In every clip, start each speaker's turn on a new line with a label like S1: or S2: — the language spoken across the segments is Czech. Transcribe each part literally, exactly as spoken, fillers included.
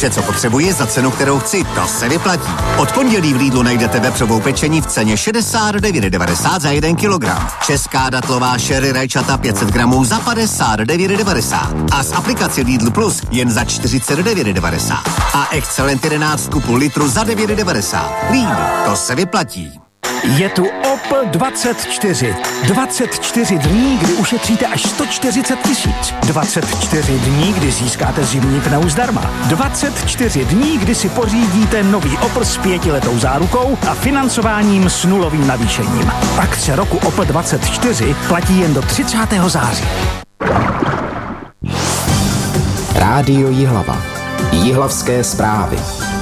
S1: Vše, co potřebuji, za cenu, kterou chci, to se vyplatí. Od pondělí v Lidlu najdete vepřovou pečení v ceně šedesát devět devadesát za jeden kilogram. Česká datlová sherry rajčata pět set gramů za padesát devět devadesát. A z aplikaci Lidl Plus jen za čtyřicet devět devadesát. A Excellent jedenáct kupů litru za devět devadesát. Lidl, to se vyplatí.
S2: Je tu Opel dvacet čtyři. dvacet čtyři dní, kdy ušetříte až sto čtyřicet tisíc. dvacet čtyři dní, kdy získáte zimní pneu zdarma. dvacet čtyři dní, kdy si pořídíte nový Opel s pětiletou zárukou a financováním s nulovým navýšením. Akce roku Opel dvacet čtyři platí jen do třicátého září.
S3: Rádio Jihlava. Jihlavské zprávy.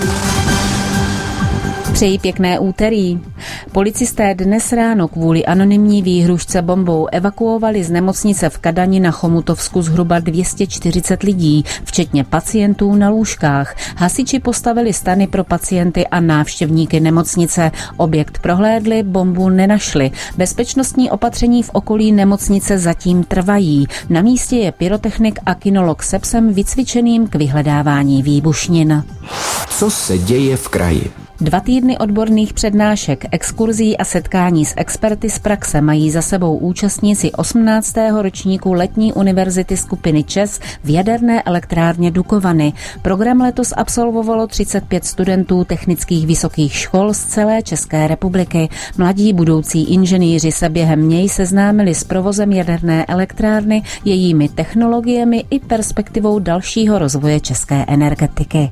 S4: Přeji pěkné úterý. Policisté dnes ráno kvůli anonymní výhružce bombou evakuovali z nemocnice v Kadani na Chomutovsku zhruba dvě stě čtyřicet lidí, včetně pacientů na lůžkách. Hasiči postavili stany pro pacienty a návštěvníky nemocnice. Objekt prohlédli, bombu nenašli. Bezpečnostní opatření v okolí nemocnice zatím trvají. Na místě je pyrotechnik a kinolog se psem vycvičeným k vyhledávání výbušnin.
S3: Co se děje v kraji?
S4: Dva týdny odborných přednášek, exkurzí a setkání s experty z praxe mají za sebou účastníci osmnáctého ročníku letní univerzity skupiny ČES v jaderné elektrárně Dukovany. Program letos absolvovalo třicet pět studentů technických vysokých škol z celé České republiky. Mladí budoucí inženýři se během něj seznámili s provozem jaderné elektrárny, jejími technologiemi i perspektivou dalšího rozvoje české energetiky.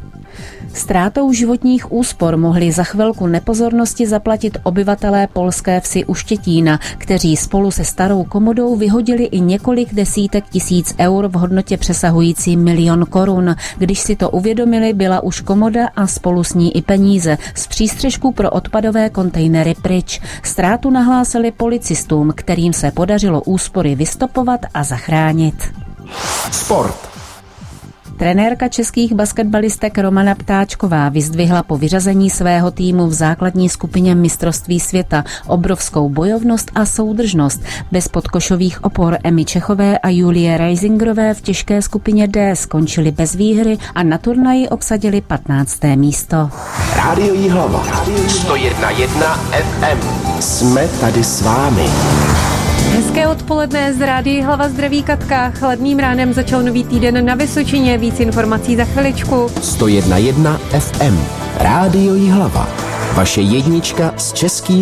S4: Ztrátou životních úspor mohli za chvilku nepozornosti zaplatit obyvatelé polské vsi u Štětína, kteří spolu se starou komodou vyhodili i několik desítek tisíc eur v hodnotě přesahující milion korun. Když si to uvědomili, byla už komoda a spolu s ní i peníze z přístřešku pro odpadové kontejnery pryč. Ztrátu nahlásili policistům, kterým se podařilo úspory vystopovat a zachránit.
S3: Sport.
S4: Trenérka českých basketbalistek Romana Ptáčková vyzdvihla po vyřazení svého týmu v základní skupině mistrovství světa obrovskou bojovnost a soudržnost. Bez podkošových opor Emy Čechové a Julie Reisingerové v těžké skupině D skončili bez výhry a na turnaji obsadili patnácté místo.
S3: Rádio Jihlava. sto jedna jedna ef em. Jsme tady s vámi.
S5: Hezké odpoledne z Rádia Jihlava, zdraví Katka. Chladným ránem začal nový týden na Vysočině. Víc informací za chviličku.
S3: sto jedna jedna ef em. Rádio Jihlava. Vaše jednička z českých